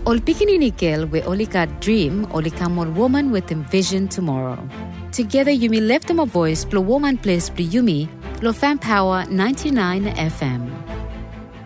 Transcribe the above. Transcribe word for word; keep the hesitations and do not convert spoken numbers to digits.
Ol pikinini girl we only got dream, only come on woman with envision tomorrow. Together you may lift them a voice, blow woman place, blow yumi, lo fan power ninety-nine F M.